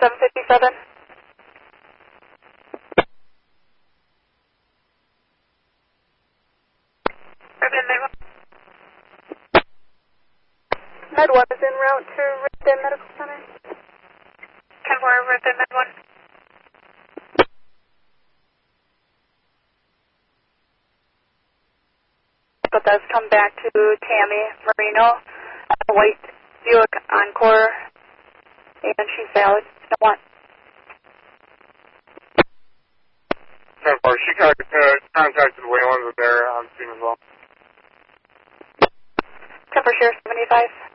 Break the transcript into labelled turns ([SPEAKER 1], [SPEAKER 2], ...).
[SPEAKER 1] 757. Med 1 is en route to Ripon Medical Center.
[SPEAKER 2] 10-4, Ripon Med 1.
[SPEAKER 1] But that's come back to Tammy Marino, a white Buick Encore, and she's valid. No one.
[SPEAKER 3] 10-4, she contacted Wayland with their on scene as well.
[SPEAKER 1] 10 for sure, 75.